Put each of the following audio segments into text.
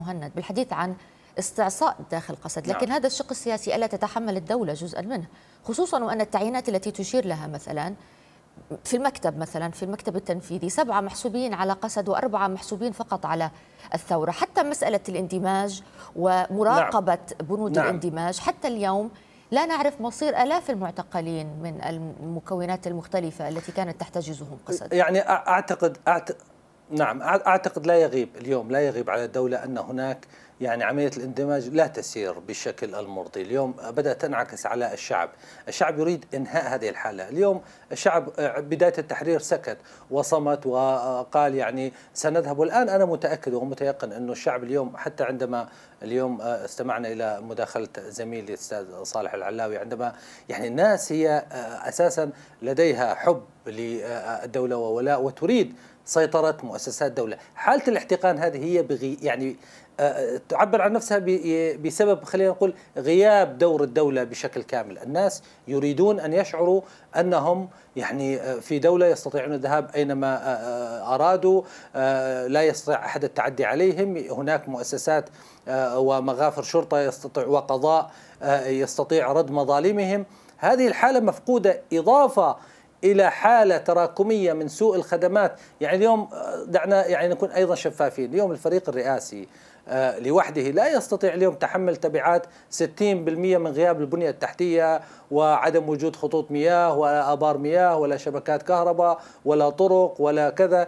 مهند بالحديث عن استعصاء داخل قسد، لكن نعم. هذا الشق السياسي ألا تتحمل الدولة جزءا منه، خصوصا وأن التعيينات التي تشير لها مثلا في المكتب، مثلا في المكتب التنفيذي 7 محسوبين على قسد و4 محسوبين فقط على الثورة. حتى مسألة الاندماج ومراقبة بنود نعم. الاندماج حتى اليوم لا نعرف مصير آلاف المعتقلين من المكونات المختلفة التي كانت تحتجزهم قسد. يعني نعم، أعتقد لا يغيب اليوم، لا يغيب على الدولة أن هناك يعني عملية الاندماج لا تسير بالشكل المرضي. اليوم بدأت تنعكس على الشعب يريد إنهاء هذه الحالة. اليوم الشعب بداية التحرير سكت وصمت وقال يعني سنذهب، والآن أنا متأكد ومتيقن أنه الشعب اليوم، حتى عندما اليوم استمعنا إلى مداخلة زميلي الأستاذ صالح العلاوي، عندما يعني الناس هي أساسا لديها حب للدولة وولاء وتريد سيطرة مؤسسات الدولة. حالة الاحتقان هذه هي يعني تعبر عن نفسها بسبب، خلينا نقول، غياب دور الدولة بشكل كامل. الناس يريدون أن يشعروا أنهم يعني في دولة يستطيعون الذهاب أينما أرادوا، لا يستطيع أحد التعدي عليهم، هناك مؤسسات ومغافر شرطة يستطيع وقضاء يستطيع رد مظالمهم. هذه الحالة مفقودة، إضافة إلى حالة تراكمية من سوء الخدمات. يعني اليوم دعنا يعني نكون أيضا شفافين، اليوم الفريق الرئاسي لوحده لا يستطيع اليوم تحمل تبعات 60% من غياب البنية التحتية وعدم وجود خطوط مياه ولا آبار مياه ولا شبكات كهرباء ولا طرق ولا كذا.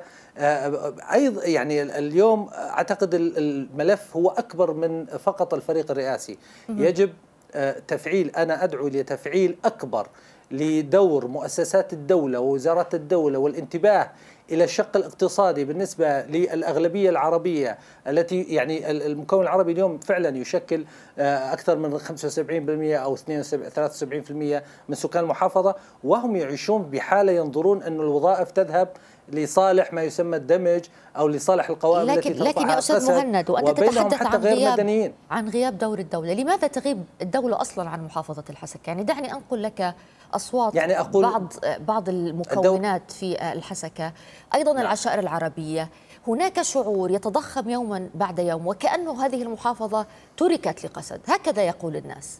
أيضا يعني اليوم أعتقد الملف هو أكبر من فقط الفريق الرئاسي. يجب تفعيل، أنا أدعو لتفعيل أكبر لدور مؤسسات الدولة ووزارات الدولة والانتباه إلى الشق الاقتصادي بالنسبة للأغلبية العربية التي يعني المكون العربي اليوم فعلا يشكل أكثر من 75% أو 73% من سكان المحافظة، وهم يعيشون بحالة ينظرون أن الوظائف تذهب لصالح ما يسمى الدمج أو لصالح القوائم التي ترفعها لكن يا أستاذ مهند، وأنت تتحدث عن غياب دور الدولة، لماذا تغيب الدولة أصلا عن محافظة الحسكة؟ يعني دعني أنقل لك أصوات يعني أقول بعض المكونات في الحسكة، أيضا العشائر العربية. هناك شعور يتضخم يوما بعد يوم وكأنه هذه المحافظة تركت لقسد، هكذا يقول الناس.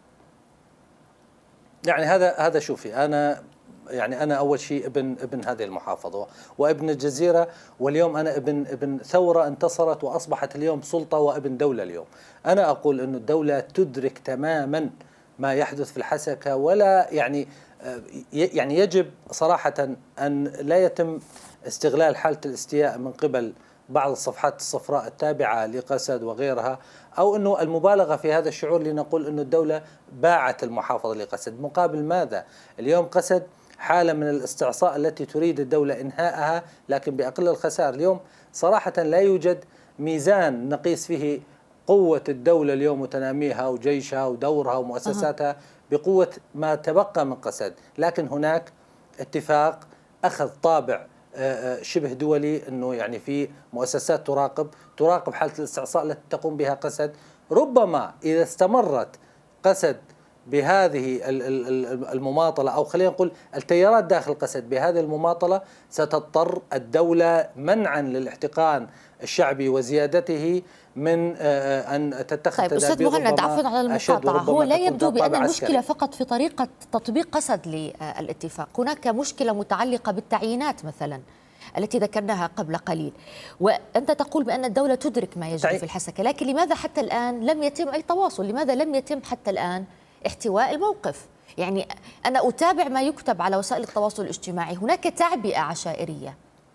يعني هذا شوفي، أنا أول شيء ابن هذه المحافظة وابن الجزيرة، واليوم أنا ابن ثورة انتصرت وأصبحت اليوم سلطة وابن دولة. اليوم أنا أقول أن الدولة تدرك تماما ما يحدث في الحسكة، ولا يعني يجب صراحة أن لا يتم استغلال حالة الاستياء من قبل بعض الصفحات الصفراء التابعة لقسد وغيرها، أو أنه المبالغة في هذا الشعور لنقول أن الدولة باعت المحافظة لقسد. مقابل ماذا؟ اليوم قسد حالة من الاستعصاء التي تريد الدولة إنهائها لكن بأقل الخسائر. اليوم صراحة لا يوجد ميزان نقيس فيه قوة الدولة اليوم وتناميها وجيشها ودورها ومؤسساتها بقوة ما تبقى من قسد، لكن هناك اتفاق أخذ طابع شبه دولي، أنه يعني في مؤسسات تراقب حالة الاستعصاء التي تقوم بها قسد. ربما إذا استمرت قسد بهذه المماطلة، أو خلينا نقول التيارات داخل قسد بهذه المماطلة، ستضطر الدولة منعا للاحتقان الشعبي وزيادته من أن تتخذ طيب أستاذ مهند، عفوا على المقاطعة، هو لا يبدو بأن المشكلة فقط في طريقة تطبيق قسد للاتفاق، هناك مشكلة متعلقة بالتعيينات مثلا التي ذكرناها قبل قليل، وأنت تقول بأن الدولة تدرك ما يجري في الحسكة، لكن لماذا حتى الآن لم يتم أي تواصل؟ لماذا لم يتم حتى الآن احتواء الموقف؟ يعني أنا أتابع ما يكتب على وسائل التواصل الاجتماعي، هناك تعبئة عشائرية.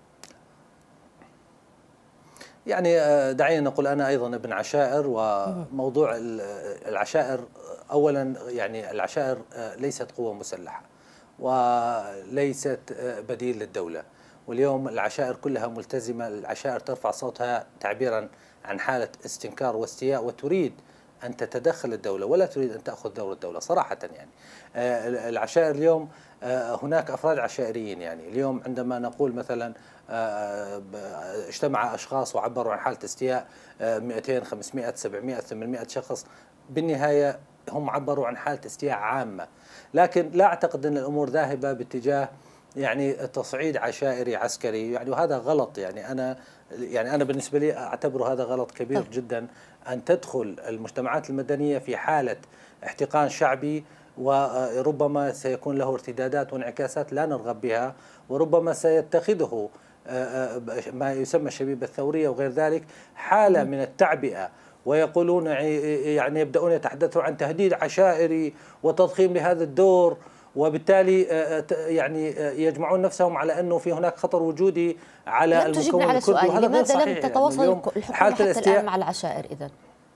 يعني دعينا نقول أنا أيضا ابن عشائر، وموضوع العشائر أولا، يعني العشائر ليست قوة مسلحة وليست بديل للدولة، واليوم العشائر كلها ملتزمة. العشائر ترفع صوتها تعبيرا عن حالة استنكار واستياء، وتريد أن تتدخل الدولة ولا تريد أن تأخذ دور الدولة صراحة. يعني العشائر اليوم هناك أفراد عشائريين، يعني اليوم عندما نقول مثلا اجتمع أشخاص وعبروا عن حالة استياء 200 500 700 800 شخص، بالنهاية هم عبروا عن حالة استياء عامة. لكن لا أعتقد أن الأمور ذاهبة باتجاه يعني تصعيد عشائري عسكري، يعني وهذا غلط. يعني أنا بالنسبة لي أعتبره هذا غلط كبير جدا، أن تدخل المجتمعات المدنية في حالة احتقان شعبي، وربما سيكون له ارتدادات وانعكاسات لا نرغب بها، وربما سيتخذه ما يسمى الشبيبة الثورية وغير ذلك حالة من التعبئة، ويقولون يعني يبدأون يتحدثون عن تهديد عشائري وتضخيم لهذا الدور، وبالتالي يعني يجمعون نفسهم على أنه في هناك خطر وجودي على المكون الكردي، وهذا غير صحيح. لماذا لم تتواصل الحكومة حتى الآن مع العشائر إذن؟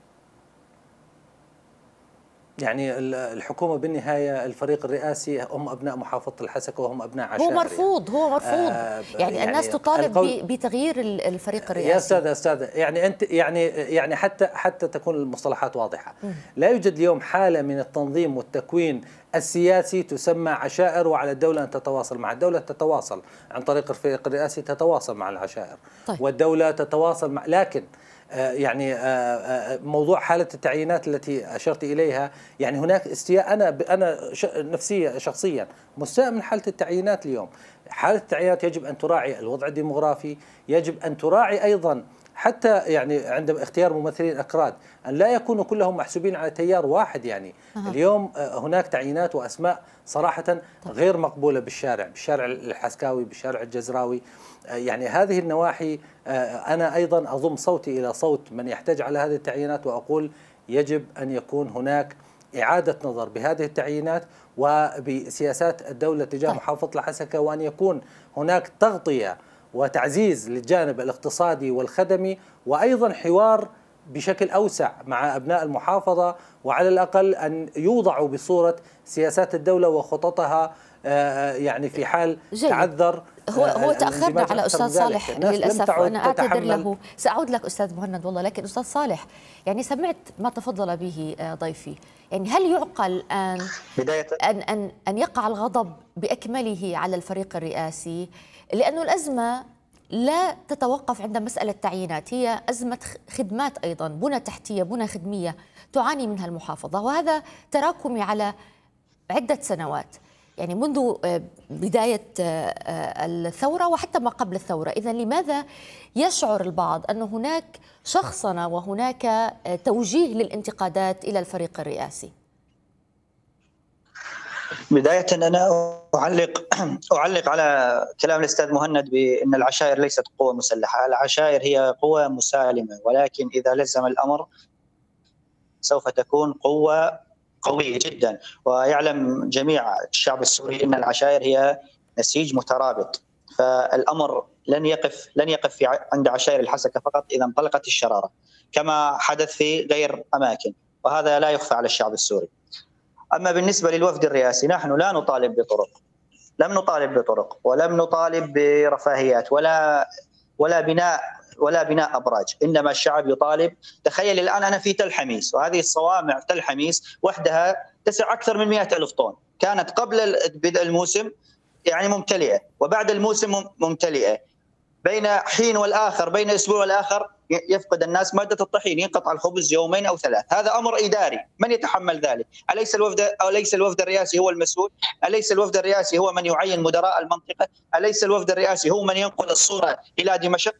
يعني الحكومة بالنهاية الفريق الرئاسي هم أبناء محافظة الحسكة وهم أبناء عشائر. هو مرفوض يعني. هو مرفوض يعني الناس تطالب بتغيير الفريق الرئاسي. يا أستاذ يعني أنت يعني حتى تكون المصطلحات واضحة. لا يوجد اليوم حالة من التنظيم والتكوين السياسي تسمى عشائر، وعلى الدولة أن تتواصل مع الدولة، تتواصل عن طريق الفريق الرئاسي، تتواصل مع العشائر. طيب. والدولة تتواصل مع، لكن يعني موضوع حالة التعيينات التي أشرت إليها، يعني هناك استياء. أنا نفسيا شخصيا مستاء من حالة التعيينات اليوم. حالة التعيينات يجب أن تراعي الوضع الديمغرافي، يجب أن تراعي أيضا حتى يعني عندما اختيار ممثلين أكراد أن لا يكونوا كلهم محسوبين على تيار واحد. يعني اليوم هناك تعيينات وأسماء صراحة غير مقبولة بالشارع الحسكاوي، بالشارع الجزراوي. يعني هذه النواحي أنا أيضا أضم صوتي إلى صوت من يحتج على هذه التعيينات، وأقول يجب أن يكون هناك إعادة نظر بهذه التعيينات وبسياسات الدولة تجاه محافظة الحسكة، وأن يكون هناك تغطية وتعزيز للجانب الاقتصادي والخدمي، وأيضا حوار بشكل أوسع مع أبناء المحافظة، وعلى الأقل أن يوضعوا بصورة سياسات الدولة وخططها يعني في حال تعذر. هو تأخرنا على أستاذ صالح للأسف، وأنا أعتذر له. سأعود لك أستاذ مهند والله، لكن أستاذ صالح يعني سمعت ما تفضل به ضيفي. يعني هل يعقل أن يقع الغضب بأكمله على الفريق الرئاسي؟ لأنه الأزمة لا تتوقف عند مسألة تعيينات، هي أزمة خدمات أيضا، بنى تحتية، بنى خدمية تعاني منها المحافظة، وهذا تراكمي على عدة سنوات، يعني منذ بداية الثورة وحتى ما قبل الثورة. إذن لماذا يشعر البعض أن هناك شخصنة وهناك توجيه للانتقادات إلى الفريق الرئاسي؟ بداية أنا أعلق على كلام الأستاذ مهند بأن العشائر ليست قوة مسلحة. العشائر هي قوة مسالمة، ولكن إذا لزم الأمر سوف تكون قوة قوية جدا. ويعلم جميع الشعب السوري أن العشائر هي نسيج مترابط، فالأمر لن يقف عند عشائر الحسكة فقط إذا انطلقت الشرارة، كما حدث في غير أماكن، وهذا لا يخفى على الشعب السوري. أما بالنسبة للوفد الرئاسي، نحن لا نطالب بطرق، لم نطالب بطرق، ولم نطالب برفاهيات ولا بناء أبراج، إنما الشعب يطالب. تخيل الآن أنا في تل حميس، وهذه الصوامع تل حميس وحدها تسع أكثر من 100,000 طن، كانت قبل بدء الموسم يعني ممتلئة، وبعد الموسم ممتلئة. بين حين والآخر، بين أسبوع والآخر يفقد الناس مادة الطحين، ينقطع الخبز يومين أو 3. هذا أمر إداري، من يتحمل ذلك؟ أليس الوفد الرئاسي هو المسؤول؟ أليس الوفد الرئاسي هو من يعين مدراء المنطقة؟ أليس الوفد الرئاسي هو من ينقل الصورة إلى دمشق؟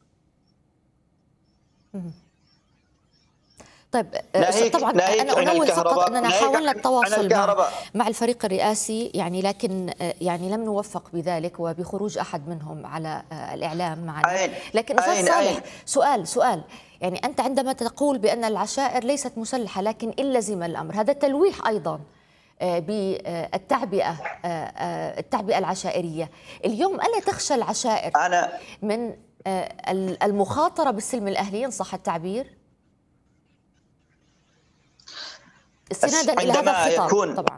طيب طبعا أنا أنوه فقط أننا حاولنا التواصل مع الفريق الرئاسي يعني، لكن يعني لم نوفق بذلك وبخروج أحد منهم على الإعلام معنا. لكن أستاذ صالح سؤال يعني أنت عندما تقول بأن العشائر ليست مسلحة، لكن إن لزم الأمر، هذا تلويح أيضا بالتعبئة العشائرية. اليوم ألا تخشى العشائر من المخاطرة بالسلم الأهلي إن صح التعبير؟ استنادا إلى هذا الخطاب طبعا.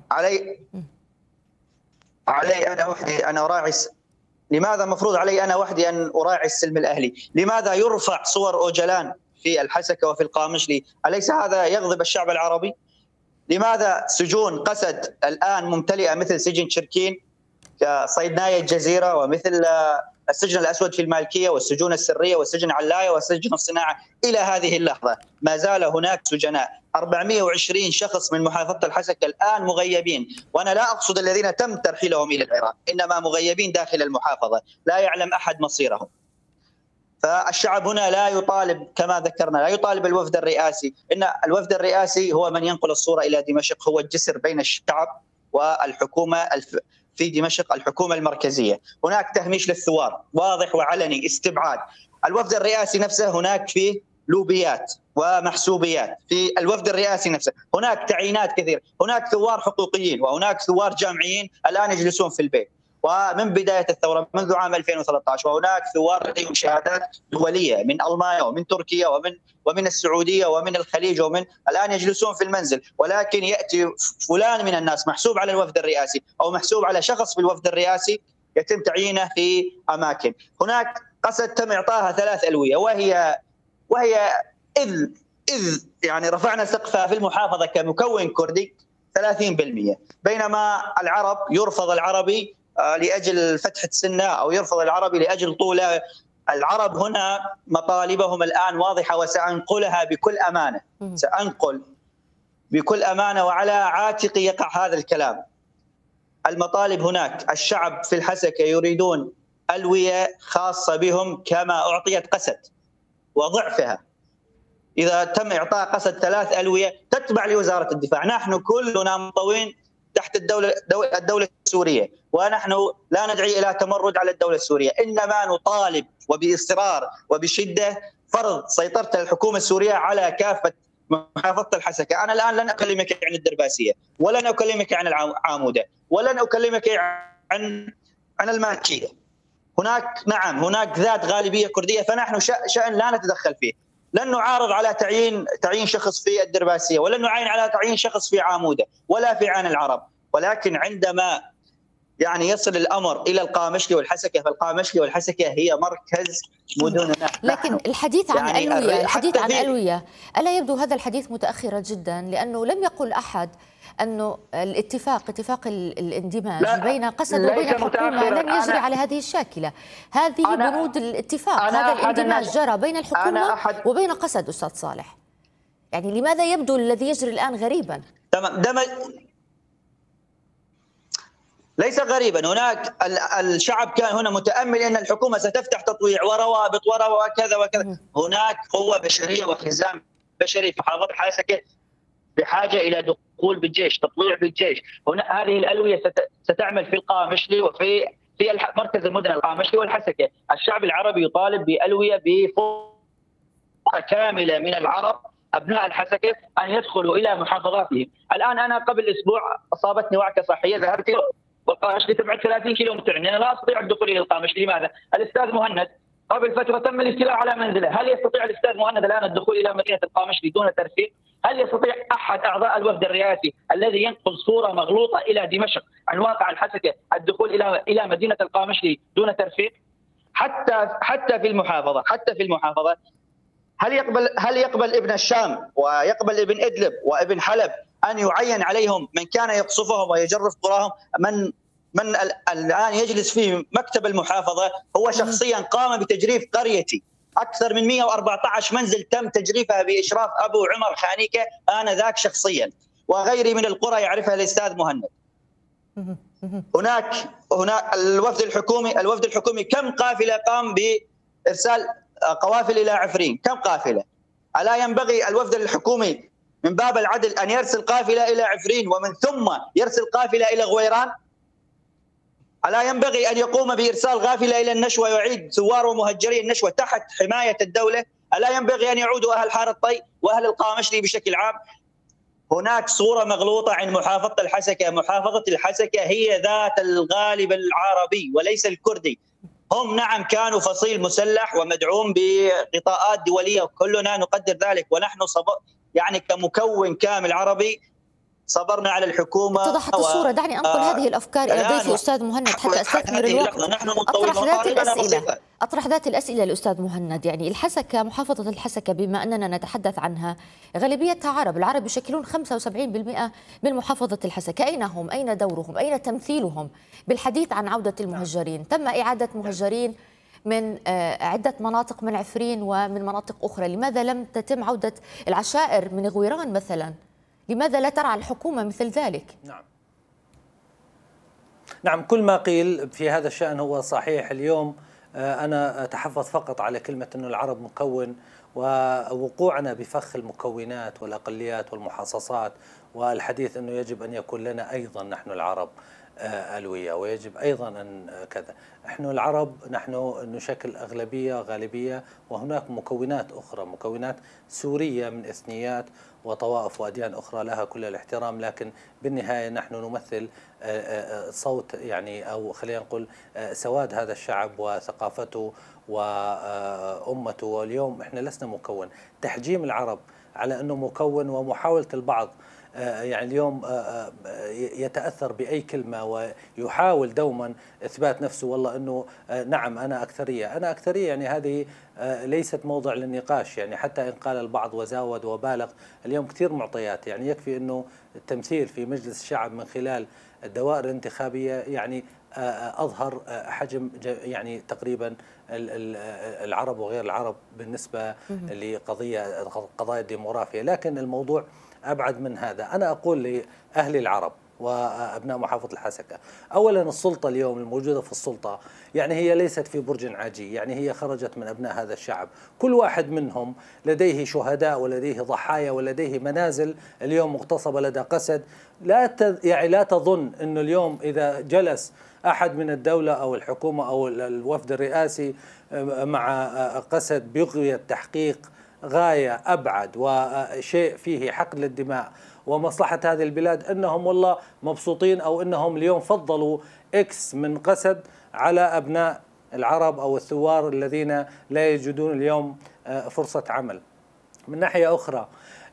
علي أنا وحدي أن أراعي. لماذا مفروض علي أنا وحدي أن أراعي السلم الأهلي؟ لماذا يرفع صور أوجلان في الحسكة وفي القامشلي؟ أليس هذا يغضب الشعب العربي؟ لماذا سجون قسد الآن ممتلئة مثل سجن شركين كصيدناية الجزيرة ومثل السجن الأسود في المالكية والسجون السرية والسجن علاية وسجن الصناعة. إلى هذه اللحظة ما زال هناك سجناء. 420 شخص من محافظة الحسكة الآن مغيبين، وأنا لا أقصد الذين تم ترحيلهم إلى العراق، إنما مغيبين داخل المحافظة لا يعلم أحد مصيرهم. فالشعب هنا لا يطالب كما ذكرنا، لا يطالب الوفد الرئاسي، إن الوفد الرئاسي هو من ينقل الصورة إلى دمشق، هو الجسر بين الشعب والحكومة في دمشق، الحكومة المركزية. هناك تهميش للثوار واضح وعلني، استبعاد. الوفد الرئاسي نفسه هناك فيه لوبيات ومحسوبيات في الوفد الرئاسي نفسه، هناك تعيينات كثير، هناك ثوار حقوقيين وهناك ثوار جامعيين الآن يجلسون في البيت ومن بداية الثورة منذ عام 2013، وهناك ثوار لديهم شهادات دولية من ألمانيا ومن تركيا ومن السعودية ومن الخليج الآن يجلسون في المنزل. ولكن يأتي فلان من الناس محسوب على الوفد الرئاسي أو محسوب على شخص في الوفد الرئاسي يتم تعيينه في أماكن. هناك قصد تم إعطاها 3 ألوية، وهي إذ يعني رفعنا سقفها في المحافظة كمكون كردي 30%، بينما العرب يرفض العربي لأجل فتحة سنة أو يرفض العربي لأجل طوله. العرب هنا مطالبهم الآن واضحة وسأنقلها بكل أمانة، سأنقل بكل أمانة وعلى عاتقي يقع هذا الكلام. المطالب هناك، الشعب في الحسكة يريدون ألوية خاصة بهم كما أعطيت قسد وضعفها. إذا تم إعطاء قسد 3 ألوية تتبع لوزارة الدفاع، نحن كلنا منطوين تحت الدولة السورية، ونحن لا ندعي إلى تمرد على الدولة السورية، إنما نطالب وبإصرار وبشدة فرض سيطرة الحكومة السورية على كافة محافظة الحسكة. أنا الآن لن أكلمك عن الدرباسية، ولن أكلمك عن العامودة، ولن أكلمك عن المالكية. هناك ذات غالبية كردية، فنحن شأن لا نتدخل فيه. لن نعارض على تعيين شخص في الدرباسية، ولن نعين على تعيين شخص في عامودة ولا في عين العرب. ولكن عندما يعني يصل الأمر إلى القامشلي والحسكة، فالقامشلي والحسكة هي مركز مدننا. لكن الحديث عن ألوية، الحديث عن ألوية، ألا يبدو هذا الحديث متأخرا جدا؟ لأنه لم يقل أحد أنه اتفاق الاندماج بين قسد وبين الحكومة لن يجري على هذه الشاكلة. هذه بنود الاتفاق، هذا الاندماج جرى بين الحكومة وبين قسد. أستاذ صالح، يعني لماذا يبدو الذي يجري الآن غريبا؟ تمام، ليس غريبا. هناك الشعب كان هنا متأمل أن الحكومة ستفتح تطويع وروابط وكذا وكذا. هناك قوة بشرية وحزام بشري في محافظة الحسكة بحاجة إلى دخول بالجيش، تطويع بالجيش. هنا هذه الألوية ستعمل في القامشلي وفي مركز المدن القامشلي والحسكة. الشعب العربي يطالب بألوية بفرصة كاملة من العرب أبناء الحسكة أن يدخلوا إلى محافظاتهم. الآن أنا قبل أسبوع أصابتني وعكة صحية، ذهبت والقامشلي تبعد 30 كيلومتر، أنا لا أستطيع الدخول إلى القامشلي. لماذا؟ الأستاذ مهند قبل فترة تم الاستيلاء على منزله. هل يستطيع الأستاذ مهند الآن الدخول إلى مدينة القامشلي دون ترفيه؟ هل يستطيع أحد أعضاء الوفد الرئاسي الذي ينقل صورة مغلوطة إلى دمشق عن واقع الحسكة الدخول إلى مدينة القامشلي دون ترفيه؟ حتى في المحافظة هل يقبل ابن الشام ويقبل ابن إدلب وابن حلب أن يعين عليهم من كان يقصفهم ويجرف قراهم؟ من الآن يجلس في مكتب المحافظة هو شخصيا قام بتجريف قريتي. أكثر من 114 منزل تم تجريفها بإشراف أبو عمر خانيكة آنذاك شخصيا، وغيري من القرى يعرفها الأستاذ مهند. هناك الوفد الحكومي كم قافلة قام بإرسال قوافل إلى عفرين؟ كم قافلة؟ ألا ينبغي الوفد الحكومي من باب العدل أن يرسل قافلة إلى عفرين ومن ثم يرسل قافلة إلى غويران؟ ألا ينبغي أن يقوم بإرسال قافلة إلى النشوة ويعيد ثوار ومهجري النشوة تحت حماية الدولة؟ ألا ينبغي أن يعودوا أهل حارة الطي وأهل القامشلي بشكل عام؟ هناك صورة مغلوطة عن محافظة الحسكة. محافظة الحسكة هي ذات الغالب العربي وليس الكردي. هم نعم كانوا فصيل مسلح ومدعوم بغطاءات دولية وكلنا نقدر ذلك، ونحن يعني كمكون كامل عربي صبرنا على الحكومة. اتضحت الصورة. دعني أنقل هذه الأفكار إلى ضيفي أستاذ مهند حتى أستثمر الوقت. أطرح ذات الأسئلة لأستاذ مهند. يعني الحسكة، محافظة الحسكة بما أننا نتحدث عنها غالبيتها عرب، العرب يشكلون 75% من محافظة الحسكة. أين هم؟ أين دورهم؟ أين تمثيلهم بالحديث عن عودة المهجرين؟ تم إعادة مهجرين من عدة مناطق من عفرين ومن مناطق أخرى، لماذا لم تتم عودة العشائر من غويران مثلا؟ لماذا لا ترعى الحكومة مثل ذلك؟ نعم، كل ما قيل في هذا الشأن هو صحيح. اليوم أنا أتحفظ فقط على كلمة أن العرب مكون، ووقوعنا بفخ المكونات والأقليات والمحاصصات والحديث أنه يجب أن يكون لنا أيضا نحن العرب ألوية، ويجب أيضا أن كذا. نحن العرب نحن نشكل أغلبية غالبية، وهناك مكونات أخرى، مكونات سورية من إثنيات وطوائف وأديان أخرى لها كل الاحترام، لكن بالنهاية نحن نمثل صوت يعني، أو خلينا نقول سواد هذا الشعب وثقافته وأمته. واليوم إحنا لسنا مكون. تحجيم العرب على أنه مكون ومحاولة البعض يعني اليوم يتأثر بأي كلمة ويحاول دوما إثبات نفسه، والله أنه نعم أنا أكثرية، أنا أكثرية، يعني هذه ليست موضع للنقاش. يعني حتى إن قال البعض وزاود وبالغ، اليوم كثير معطيات، يعني يكفي أنه التمثيل في مجلس الشعب من خلال الدوائر الانتخابية يعني أظهر حجم يعني تقريبا العرب وغير العرب بالنسبة لقضايا الديموغرافية. لكن الموضوع أبعد من هذا. أنا أقول لأهل العرب وأبناء محافظة الحسكة، أولا السلطة اليوم الموجودة في السلطة يعني هي ليست في برج عاجي، يعني هي خرجت من أبناء هذا الشعب، كل واحد منهم لديه شهداء ولديه ضحايا ولديه منازل اليوم مغتصبة لدى قسد. يعني لا تظن أنه اليوم إذا جلس أحد من الدولة أو الحكومة أو الوفد الرئاسي مع قسد بغية تحقيق غاية أبعد وشيء فيه حقن للدماء ومصلحة هذه البلاد أنهم والله مبسوطين، أو أنهم اليوم فضلوا إكس من قسد على أبناء العرب أو الثوار الذين لا يجدون اليوم فرصة عمل. من ناحية أخرى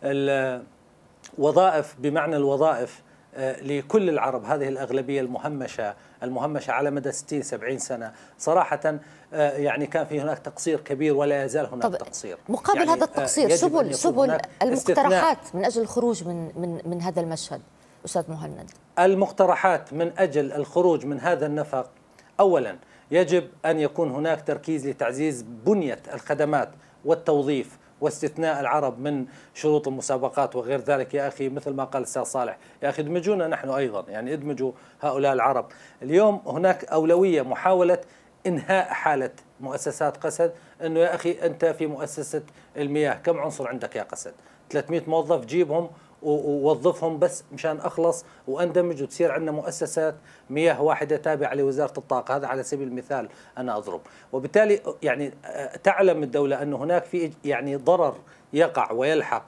الوظائف بمعنى الوظائف لكل العرب، هذه الأغلبية المهمشة على مدى 60-70 سنة صراحة يعني كان في هناك تقصير كبير ولا يزال هناك تقصير. مقابل يعني هذا التقصير سبل المقترحات من أجل الخروج من هذا المشهد أستاذ مهند. المقترحات من أجل الخروج من هذا النفق، أولا يجب أن يكون هناك تركيز لتعزيز بنية الخدمات والتوظيف واستثناء العرب من شروط المسابقات وغير ذلك. يا أخي مثل ما قال الأستاذ صالح، يا أخي ادمجونا نحن أيضا، يعني ادمجوا هؤلاء العرب. اليوم هناك أولوية محاولة إنهاء حالة مؤسسات قسد، أنه يا أخي أنت في مؤسسة المياه كم عنصر عندك يا قسد؟ 300 موظف جيبهم ووظفهم بس مشان أخلص وأندمج وتصير عندنا مؤسسات مياه واحدة تابعة لوزارة الطاقة. هذا على سبيل المثال أنا أضرب. وبالتالي يعني تعلم الدولة أن هناك في يعني ضرر يقع ويلحق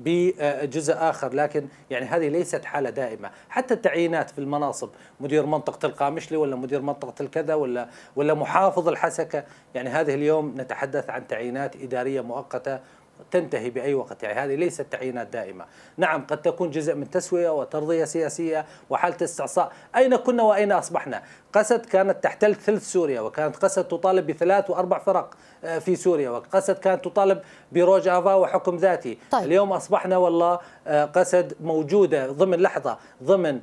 بجزء آخر، لكن يعني هذه ليست حالة دائمة. حتى التعيينات في المناصب، مدير منطقة القامشلي ولا مدير منطقة الكذا ولا محافظ الحسكة، يعني هذه اليوم نتحدث عن تعيينات إدارية مؤقتة تنتهي بأي وقت، يعني هذه ليست تعيينات دائمة. نعم قد تكون جزء من تسوية وترضية سياسية وحالة استعصاء. أين كنا وأين أصبحنا؟ قسد كانت تحتل ثلث سوريا، وكانت قسد تطالب ب3 و4 فرق في سوريا، وقسد كانت تطالب بروج آفا وحكم ذاتي. طيب. اليوم أصبحنا والله قسد موجودة ضمن لحظة ضمن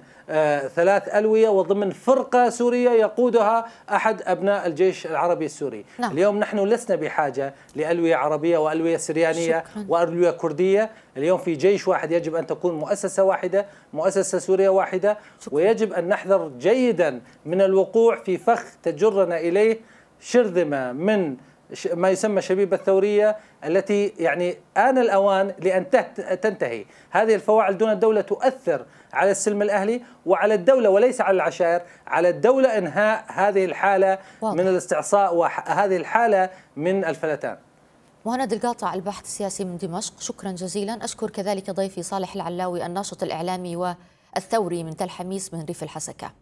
3 ألوية وضمن فرقة سورية يقودها أحد أبناء الجيش العربي السوري. نعم. اليوم نحن لسنا بحاجة لألوية عربية وألوية سريانية وألوية كردية. اليوم في جيش واحد يجب أن تكون مؤسسة واحدة، مؤسسة سورية واحدة. ويجب أن نحذر جيدا من الوقوع في فخ تجرنا إليه شرذمة من ما يسمى شبيبة الثورية، التي يعني آن الأوان لأن تنتهي. هذه الفواعل دون الدولة تؤثر على السلم الأهلي وعلى الدولة وليس على العشائر. على الدولة إنهاء هذه الحالة من الاستعصاء وهذه الحالة من الفلتان. مهند القاطع، الباحث السياسي من دمشق، شكرا جزيلا. أشكر كذلك ضيفي صالح العلاوي، الناشط الإعلامي والثوري من تل حميس من ريف الحسكة.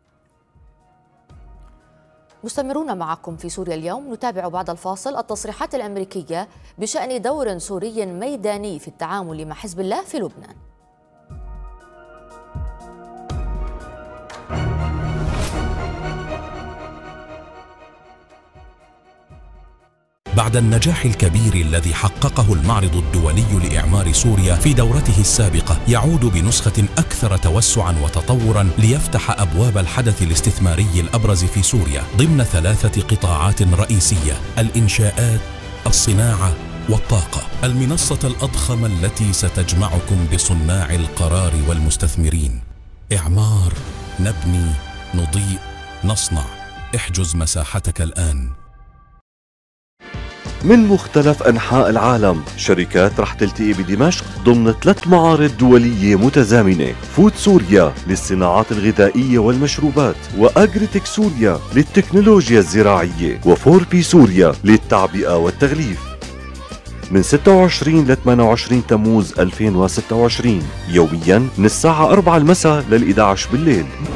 مستمرون معكم في سوريا اليوم. نتابع بعد الفاصل التصريحات الأمريكية بشأن دور سوري ميداني في التعامل مع حزب الله في لبنان. بعد النجاح الكبير الذي حققه المعرض الدولي لإعمار سوريا في دورته السابقة، يعود بنسخة أكثر توسعاً وتطوراً ليفتح أبواب الحدث الاستثماري الأبرز في سوريا ضمن 3 قطاعات رئيسية: الإنشاءات، الصناعة والطاقة. المنصة الأضخم التي ستجمعكم بصناع القرار والمستثمرين. إعمار، نبني، نضيء، نصنع. احجز مساحتك الآن. من مختلف أنحاء العالم شركات رح تلتقي بدمشق ضمن 3 معارض دولية متزامنة: فود سوريا للصناعات الغذائية والمشروبات، وأجريتك سوريا للتكنولوجيا الزراعية، وفور بي سوريا للتعبئة والتغليف. من 26 ل 28 تموز 2026 يوميا من الساعة 4 المساء لل 11 بالليل.